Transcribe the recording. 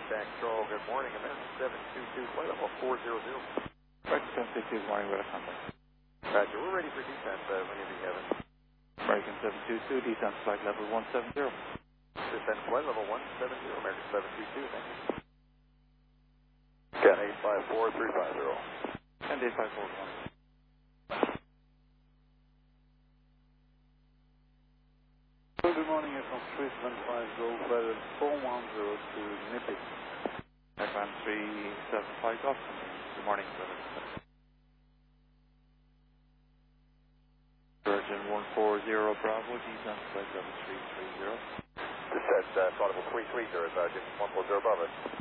Jack Control, good morning. American 722, flight level 400. American 722, good morning, weather contact. Roger, we're ready for descent whenever you have it. American 722, descent flight level 170. Descent flight level 170, American 722, thank you. Cat 854350. And 8541. Good morning, it's from 375 Golf, level 410 to Nippitt. Aircraft 375 Golf, good morning, weather contact. Virgin 140 Bravo, descent flight level 330. Descent flight level 330, Virgin 140 Bravo.